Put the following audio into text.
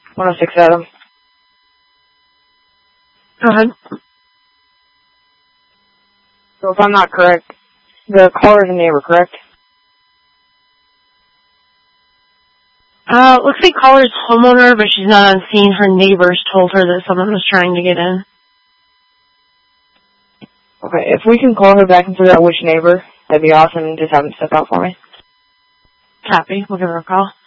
106 Adam. Go ahead. So if I'm not correct, the caller is a neighbor, correct? Looks like caller's homeowner, but she's not on scene. Her neighbors told her that someone was trying to get in. Okay, if we can call her back and figure out which neighbor, that'd be awesome, and just have them step out for me. Copy. We'll give her a call.